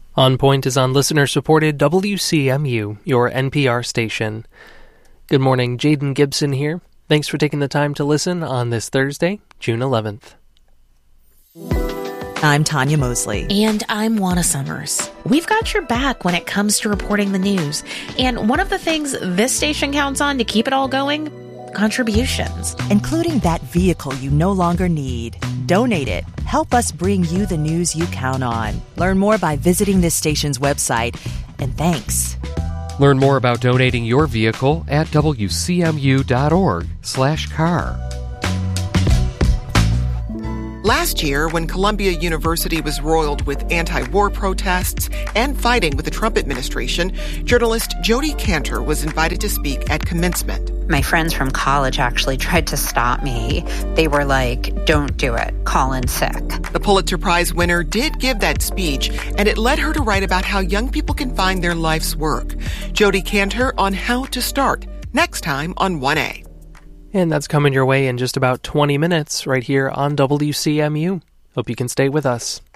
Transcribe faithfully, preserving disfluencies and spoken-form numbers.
On Point is on listener-supported W C M U, your N P R station. Good morning, Jaden Gibson here. Thanks for taking the time to listen on this Thursday, June eleventh. I'm Tanya Mosley. And I'm Juana Summers. We've got your back when it comes to reporting the news. And one of the things this station counts on to keep it all going, contributions. Including that vehicle you no longer need. Donate it. Help us bring you the news you count on. Learn more by visiting this station's website. And thanks. Learn more about donating your vehicle at wcmu.org slash car. Last year, when Columbia University was roiled with anti-war protests and fighting with the Trump administration, journalist Jodi Kantor was invited to speak at commencement. My friends from college actually tried to stop me. They were like, don't do it. Call in sick. The Pulitzer Prize winner did give that speech, and it led her to write about how young people can find their life's work. Jodi Kantor on how to start, next time on one A. And that's coming your way in just about twenty minutes right here on W C M U. Hope you can stay with us.